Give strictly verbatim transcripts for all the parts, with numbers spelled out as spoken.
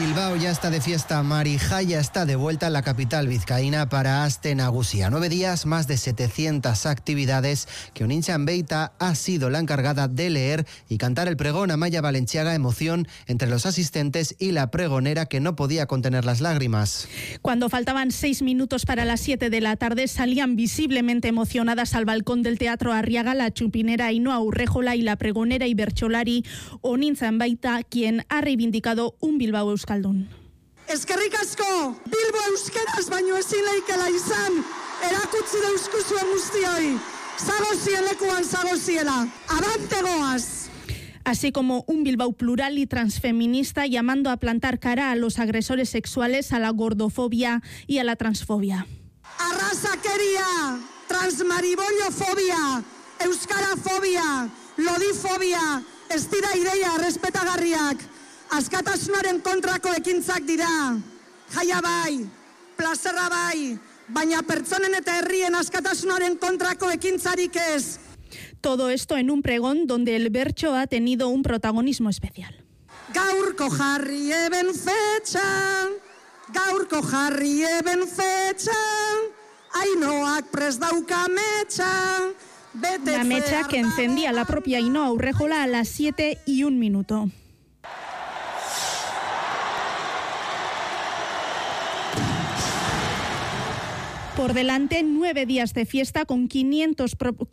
Bilbao ya está de fiesta, Marija ya está de vuelta en la capital vizcaína para Aste Nagusia. Nueve días, más de setecientas actividades que Onintxan Beita ha sido la encargada de leer y cantar el pregón. Amaia Valenciaga, emoción entre los asistentes y la pregonera que no podía contener las lágrimas. Cuando faltaban seis minutos para las siete de la tarde, salían visiblemente emocionadas al balcón del Teatro Arriaga la chupinera Ainhoa Urrejola y la pregonera y bertsolari Onintxan Beita, quien ha reivindicado un Bilbao euskaldun. Eskerrik asko, Bilbo euskeraz baino ezin leikela izan, erakutsi dauzkuzue guztioi, zagozien lekuan zagoziela, abante goaz. Así como un Bilbao plural y transfeminista, llamando a plantar cara a los agresores sexuales, a la gordofobia y a la transfobia. Arrasakeria, transmariboliofobia, euskarafobia, lodifobia, ez dira ideia respetagarriak. Askatasunaren kontrako ekintzak dira. Jaia bai, plazerra bai, baina pertsonen eta herrien askatasunaren kontrako ekintzarik ez. Todo esto en un pregón donde el bertso ha tenido un protagonismo especial. Gaurko jarri eben fetxa, gaurko jarri eben fetxa, Ainhoak prest dauka metxa. La mecha que encendía la propia Ainhoa Urrejola a las siete y un minuto. Por delante, nueve días de fiesta con quinientas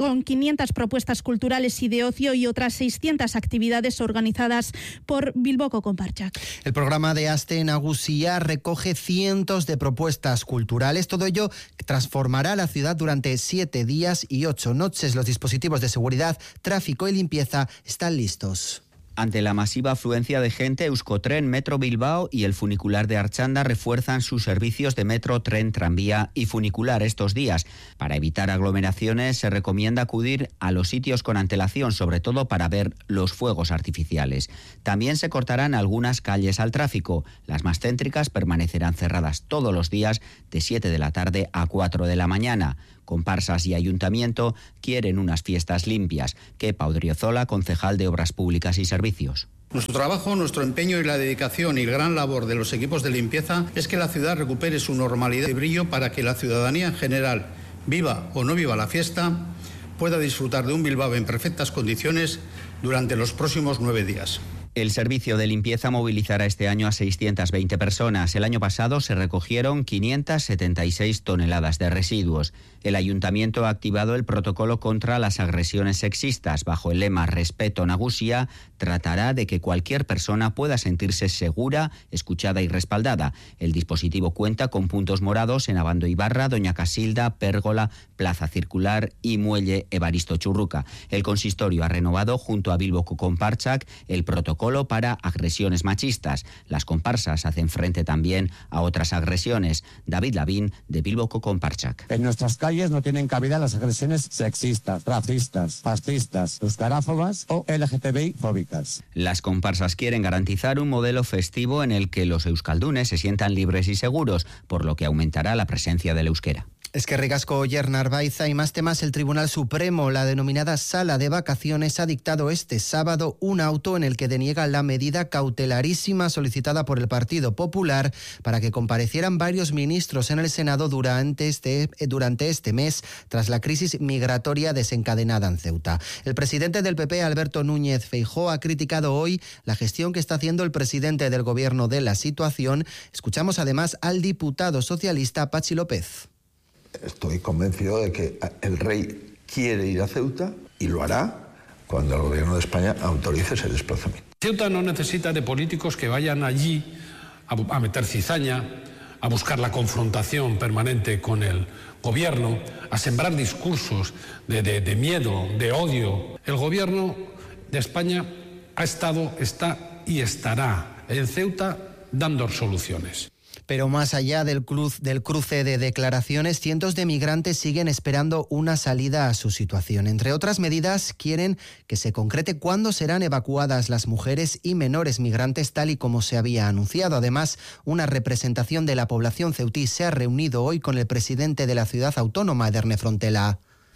propuestas culturales y de ocio y otras seiscientas actividades organizadas por Bilboko Konpartsak. El programa de Aste Nagusia recoge cientos de propuestas culturales. Todo ello transformará la ciudad durante siete días y ocho noches. Los dispositivos de seguridad, tráfico y limpieza están listos. Ante la masiva afluencia de gente, Euskotren, Metro Bilbao y el funicular de Archanda refuerzan sus servicios de metro, tren, tranvía y funicular estos días. Para evitar aglomeraciones se recomienda acudir a los sitios con antelación, sobre todo para ver los fuegos artificiales. También se cortarán algunas calles al tráfico. Las más céntricas permanecerán cerradas todos los días de siete de la tarde a cuatro de la mañana. Comparsas y ayuntamiento quieren unas fiestas limpias. Kepa Odriozola, concejal de Obras Públicas y Servicios. Nuestro trabajo, nuestro empeño y la dedicación y la gran labor de los equipos de limpieza es que la ciudad recupere su normalidad y brillo para que la ciudadanía en general, viva o no viva la fiesta, pueda disfrutar de un Bilbao en perfectas condiciones durante los próximos nueve días. El servicio de limpieza movilizará este año a seiscientas veinte personas. El año pasado se recogieron quinientas setenta y seis toneladas de residuos. El ayuntamiento ha activado el protocolo contra las agresiones sexistas. Bajo el lema Respeto Nagusia, tratará de que cualquier persona pueda sentirse segura, escuchada y respaldada. El dispositivo cuenta con puntos morados en Abando Ibarra, Doña Casilda, Pérgola, Plaza Circular y Muelle Evaristo Churruca. El consistorio ha renovado junto a Bilboko Konpartsak el protocolo para agresiones machistas. Las comparsas hacen frente también a otras agresiones. David Lavín, de Bilboko Konpartsak. En nuestras calles no tienen cabida las agresiones sexistas, racistas, fascistas, euskaráfobas o L G T B I-fóbicas. Las comparsas quieren garantizar un modelo festivo en el que los euskaldunes se sientan libres y seguros, por lo que aumentará la presencia del euskera. Eskerrik asko, Oyer Narbaiza. Y más temas, el Tribunal Supremo, la denominada Sala de Vacaciones, ha dictado este sábado un auto en el que deniega la medida cautelarísima solicitada por el Partido Popular para que comparecieran varios ministros en el Senado durante este, durante este mes tras la crisis migratoria desencadenada en Ceuta. El presidente del P P, Alberto Núñez Feijóo, ha criticado hoy la gestión que está haciendo el presidente del Gobierno de la situación. Escuchamos además al diputado socialista Patxi López. Estoy convencido de que el rey quiere ir a Ceuta y lo hará cuando el gobierno de España autorice ese desplazamiento. Ceuta no necesita de políticos que vayan allí a, a meter cizaña, a buscar la confrontación permanente con el gobierno, a sembrar discursos de, de, de miedo, de odio. El gobierno de España ha estado, está y estará en Ceuta dando soluciones. Pero más allá del, cruz, del cruce de declaraciones, cientos de migrantes siguen esperando una salida a su situación. Entre otras medidas, quieren que se concrete cuándo serán evacuadas las mujeres y menores migrantes, tal y como se había anunciado. Además, una representación de la población ceutí se ha reunido hoy con el presidente de la ciudad autónoma, Ederne Frontela.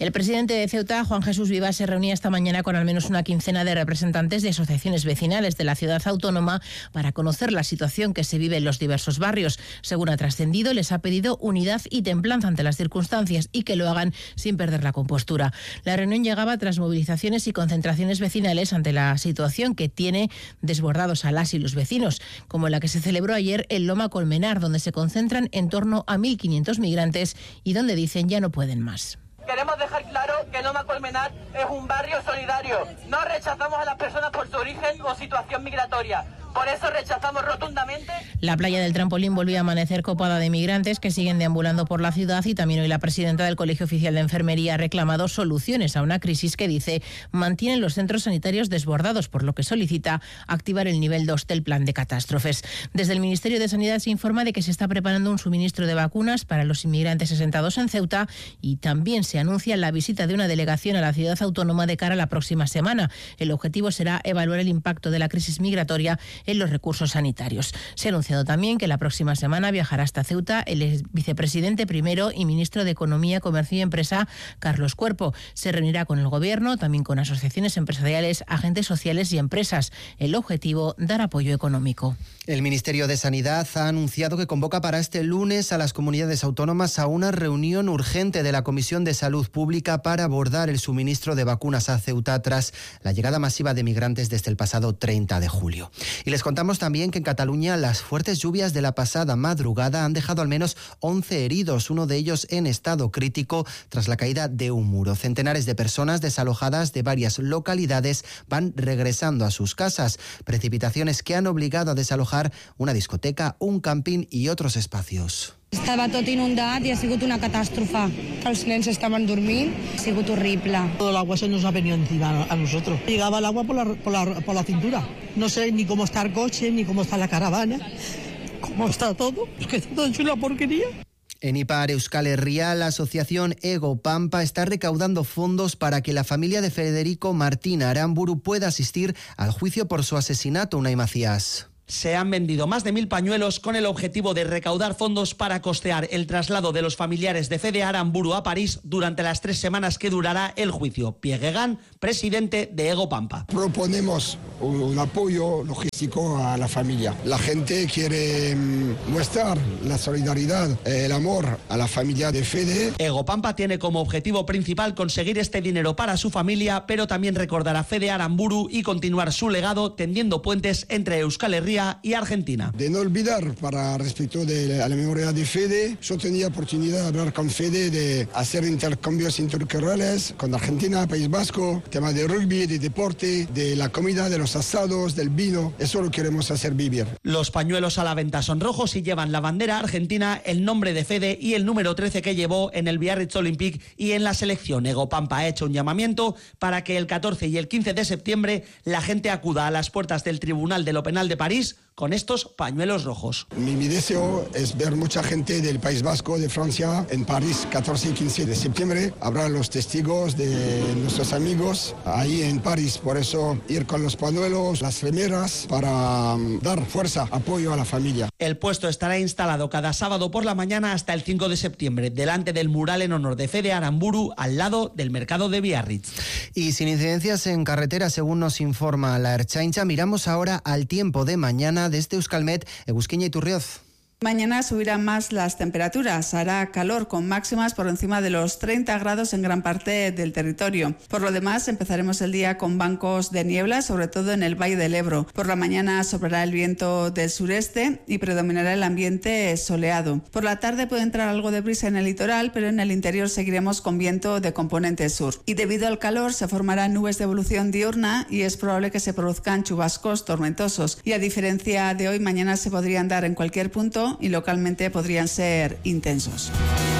El presidente de Ceuta, Juan Jesús Vivas, se reunía esta mañana con al menos una quincena de representantes de asociaciones vecinales de la ciudad autónoma para conocer la situación que se vive en los diversos barrios. Según ha trascendido, les ha pedido unidad y templanza ante las circunstancias y que lo hagan sin perder la compostura. La reunión llegaba tras movilizaciones y concentraciones vecinales ante la situación que tiene desbordados a las y los vecinos, como la que se celebró ayer en Loma Colmenar, donde se concentran en torno a mil quinientos migrantes y donde dicen ya no pueden más. Queremos dejar claro que Loma Colmenar es un barrio solidario. No rechazamos a las personas por su origen o situación migratoria. Por eso rechazamos rotundamente. La playa del Trampolín volvió a amanecer copada de migrantes que siguen deambulando por la ciudad y también hoy la presidenta del Colegio Oficial de Enfermería ha reclamado soluciones a una crisis que dice mantienen los centros sanitarios desbordados, por lo que solicita activar el nivel dos del plan de catástrofes. Desde el Ministerio de Sanidad se informa de que se está preparando un suministro de vacunas para los inmigrantes asentados en Ceuta y también se anuncia la visita de una delegación a la ciudad autónoma de cara a la próxima semana. El objetivo será evaluar el impacto de la crisis migratoria en los recursos sanitarios. Se ha anunciado también que la próxima semana viajará hasta Ceuta el vicepresidente primero y ministro de Economía, Comercio y Empresa, Carlos Cuerpo. Se reunirá con el Gobierno, también con asociaciones empresariales, agentes sociales y empresas. El objetivo, dar apoyo económico. El Ministerio de Sanidad ha anunciado que convoca para este lunes a las comunidades autónomas a una reunión urgente de la Comisión de Salud Pública para abordar el suministro de vacunas a Ceuta tras la llegada masiva de migrantes desde el pasado treinta de julio. Y les contamos también que en Cataluña las fuertes lluvias de la pasada madrugada han dejado al menos once heridos, uno de ellos en estado crítico tras la caída de un muro. Centenares de personas desalojadas de varias localidades van regresando a sus casas. Precipitaciones que han obligado a desalojar una discoteca, un camping y otros espacios. Estava tot inundat i ha sigut una catàstrofe. Els nens estaven dormint, ha sigut horrible. Todo el agua se nos ha venido encima a nosotros. Llegaba el agua por la, por la, por la cintura. No sé ni cómo está el coche, ni cómo está la caravana, cómo está todo. Es que está todo hecho una porquería. En Ipar Euskal Herria, la asociación Ego Pampa está recaudando fondos para que la familia de Federico Martín Aramburu pueda asistir al juicio por su asesinato. Unai Macías. Se han vendido más de mil pañuelos con el objetivo de recaudar fondos para costear el traslado de los familiares de Fede Aramburu a París durante las tres semanas que durará el juicio. Pierre Gant, presidente de Ego Pampa. Proponemos un apoyo logístico a la familia. La gente quiere mostrar la solidaridad, el amor a la familia de Fede. Ego Pampa tiene como objetivo principal conseguir este dinero para su familia, pero también recordar a Fede Aramburu y continuar su legado tendiendo puentes entre Euskal Herria y Argentina. De no olvidar, para respecto de la memoria de Fede, yo tenía oportunidad de hablar con Fede, de hacer intercambios interculturales con Argentina, País Vasco, tema de rugby, de deporte, de la comida, de los asados, del vino. Eso lo queremos hacer vivir. Los pañuelos a la venta son rojos y llevan la bandera argentina, el nombre de Fede y el número trece que llevó en el Biarritz Olympique y en la selección. Ego Pampa ha hecho un llamamiento para que el catorce y el quince de septiembre la gente acuda a las puertas del Tribunal de lo Penal de París con estos pañuelos rojos. Mi, mi deseo es ver mucha gente del País Vasco, de Francia, en París, catorce y quince de septiembre. Habrá los testigos de nuestros amigos ahí en París. Por eso ir con los pañuelos, las remeras, para um, dar fuerza, apoyo a la familia. El puesto estará instalado cada sábado por la mañana hasta el cinco de septiembre, delante del mural en honor de Fede Aramburu, al lado del mercado de Biarritz. Y sin incidencias en carretera, según nos informa la Ertzaintza, miramos ahora al tiempo de mañana desde Euskalmet, Egusquiña Iturrioz. Mañana subirán más las temperaturas, hará calor con máximas por encima de los treinta grados en gran parte del territorio. Por lo demás, empezaremos el día con bancos de niebla, sobre todo en el Valle del Ebro. Por la mañana soplará el viento del sureste y predominará el ambiente soleado. Por la tarde puede entrar algo de brisa en el litoral, pero en el interior seguiremos con viento de componente sur. Y debido al calor se formarán nubes de evolución diurna y es probable que se produzcan chubascos tormentosos. Y a diferencia de hoy, mañana se podrían dar en cualquier punto y localmente podrían ser intensos.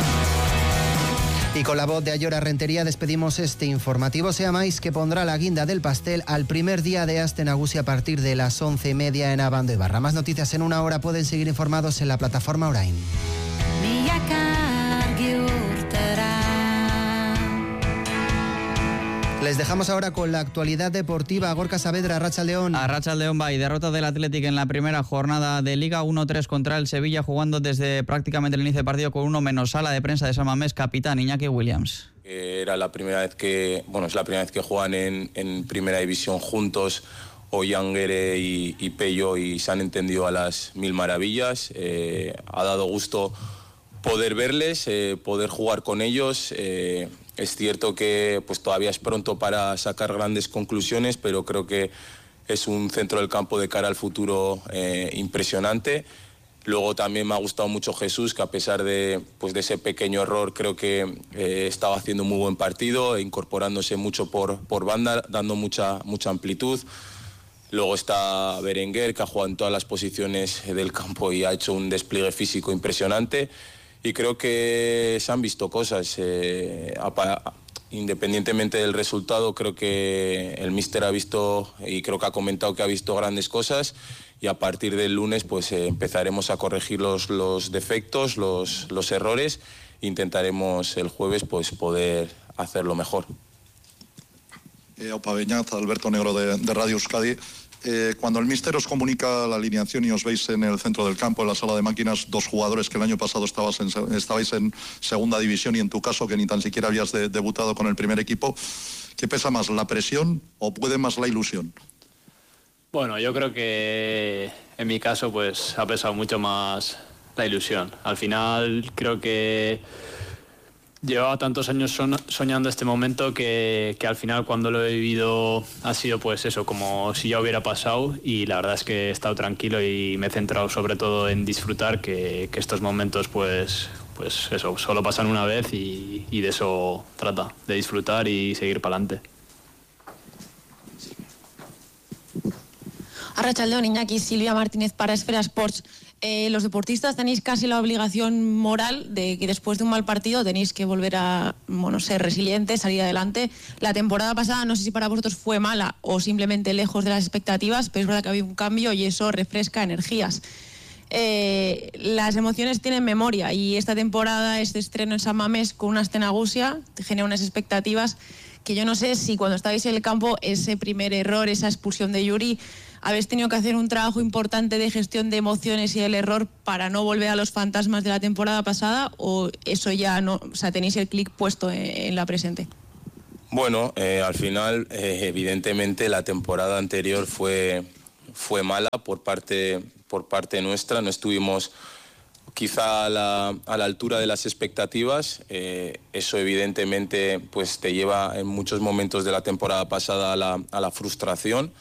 Y con la voz de Ayora Rentería despedimos este informativo. Sea máis que pondrá la guinda del pastel al primer día de Aste Nagusi a partir de las once y media en Abando y Barra. Más noticias en una hora, pueden seguir informados en la plataforma Orain. Les dejamos ahora con la actualidad deportiva. Gorka Saavedra, Arratsaldeon. Arratsaldeon bai, derrota del Athletic en la primera jornada de Liga, uno tres contra el Sevilla, jugando desde prácticamente el inicio del partido con uno menos. Sala de prensa de San Mamés, capitán Iñaki Williams. Era la primera vez que, bueno, es la primera vez que juegan en, en primera división juntos, Ollangere y, y Pello, y se han entendido a las mil maravillas. Eh, ha dado gusto poder verles, eh, poder jugar con ellos. Eh, es cierto que pues todavía es pronto para sacar grandes conclusiones, pero creo que es un centro del campo de cara al futuro eh, impresionante. Luego también me ha gustado mucho Jesús, que a pesar de, pues, de ese pequeño error, creo que eh, estaba haciendo un muy buen partido, incorporándose mucho por, por banda, dando mucha, mucha amplitud. Luego está Berenguer, que ha jugado en todas las posiciones del campo y ha hecho un despliegue físico impresionante. Y creo que se han visto cosas. Eh, independientemente del resultado, creo que el míster ha visto, y creo que ha comentado que ha visto grandes cosas, y a partir del lunes pues eh, empezaremos a corregir los, los defectos, los, los errores, e intentaremos el jueves pues poder hacerlo mejor. Eh, Opa Beñat, Alberto Negro de, de Radio Euskadi. Eh, cuando el míster os comunica la alineación y os veis en el centro del campo, en la sala de máquinas, dos jugadores que el año pasado estabas en, estabais en segunda división, y en tu caso que ni tan siquiera habías de, debutado con el primer equipo, ¿qué pesa más, la presión o puede más la ilusión? Bueno, yo creo que en mi caso pues ha pesado mucho más la ilusión. Al final creo que llevaba tantos años soñando este momento que, que al final cuando lo he vivido ha sido pues eso, como si ya hubiera pasado, y la verdad es que he estado tranquilo y me he centrado sobre todo en disfrutar, que, que estos momentos pues, pues eso, solo pasan una vez, y, y de eso trata, de disfrutar y seguir para adelante. Arratsaldeon, Iñaki, Silvia Martínez para Esfera Sports. Eh, los deportistas tenéis casi la obligación moral de que después de un mal partido tenéis que volver a, bueno, ser resilientes, salir adelante. La temporada pasada no sé si para vosotros fue mala o simplemente lejos de las expectativas, pero es verdad que ha habido un cambio y eso refresca energías. Eh, las emociones tienen memoria, y esta temporada, este estreno en San Mamés con una Astenagusia, te genera unas expectativas que yo no sé si cuando estabais en el campo, ese primer error, esa expulsión de Yuri, habéis tenido que hacer un trabajo importante de gestión de emociones y del error para no volver a los fantasmas de la temporada pasada, o eso ya no, o sea, tenéis el clic puesto en, en la presente. Bueno, eh, al final, eh, evidentemente la temporada anterior fue, fue mala por parte, por parte nuestra. No estuvimos quizá a la, a la altura de las expectativas. Eh, eso evidentemente pues te lleva en muchos momentos de la temporada pasada a la, a la frustración.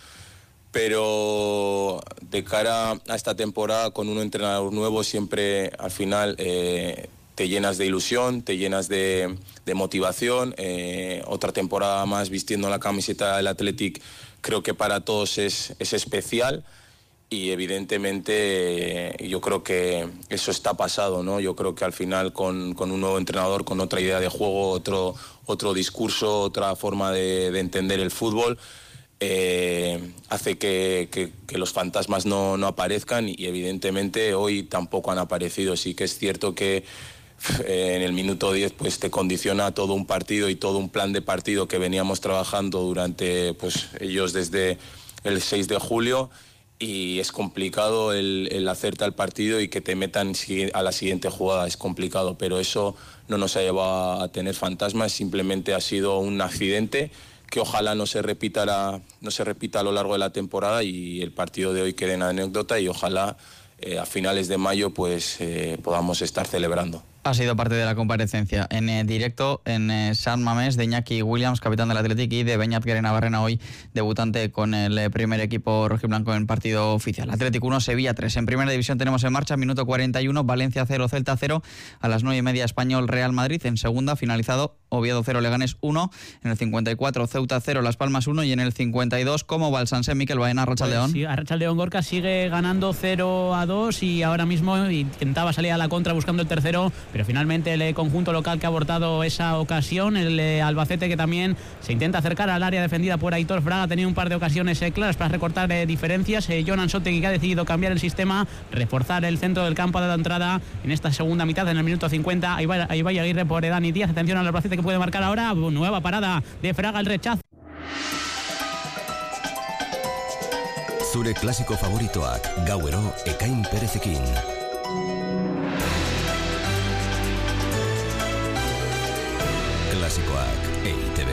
Pero de cara a esta temporada, con un entrenador nuevo, siempre al final eh, te llenas de ilusión, te llenas de, de motivación. Eh, otra temporada más vistiendo la camiseta del Athletic, creo que para todos es, es especial, y evidentemente eh, yo creo que eso está pasado, ¿no? Yo creo que al final con, con un nuevo entrenador, con otra idea de juego, otro, otro discurso, otra forma de, de entender el fútbol, Eh, hace que, que, que los fantasmas no, no aparezcan, y evidentemente hoy tampoco han aparecido. Sí que es cierto que eh, en el minuto diez pues te condiciona todo un partido y todo un plan de partido que veníamos trabajando durante pues ellos desde el seis de julio, y es complicado el, el hacerte al partido y que te metan a la siguiente jugada, es complicado, pero eso no nos ha llevado a tener fantasmas, simplemente ha sido un accidente que ojalá no se repita la, no se repita a lo largo de la temporada, y el partido de hoy quede en anécdota, y ojalá eh, a finales de mayo pues eh, podamos estar celebrando. Ha sido parte de la comparecencia en eh, directo en eh, San Mamés de Iñaki Williams, capitán del Athletic, y de Beñat Guerenabarrena, hoy debutante con el eh, primer equipo rojiblanco en partido oficial. Athletic uno, Sevilla tres. En primera división tenemos en marcha, minuto cuarenta y uno, Valencia cero, Celta cero. A las nueve y media, Español Real Madrid. En segunda, finalizado, Oviedo cero, Leganés uno. En el cincuenta y cuatro, Ceuta cero, Las Palmas uno. Y en el cincuenta y dos, ¿cómo va el Sanse? Mikel Baena, Arratsaldeon. Pues sí, Arratsaldeon, Gorka sigue ganando cero a dos, y ahora mismo intentaba salir a la contra buscando el tercero, pero finalmente el conjunto local que ha abortado esa ocasión, el Albacete, que también se intenta acercar al área defendida por Aitor Fraga, ha tenido un par de ocasiones eh, claras para recortar eh, diferencias. eh, Jonan Sotegui, que ha decidido cambiar el sistema, reforzar el centro del campo, ha dado entrada en esta segunda mitad, en el minuto cincuenta. Ahí va, ahí va Aguirre por Dani Díaz. Atención al Albacete, que puede marcar ahora. Nueva parada de Fraga, el rechazo Zure klasiko favoritoak, gauero, Ekain Perezekin. Klasikoak E I T B.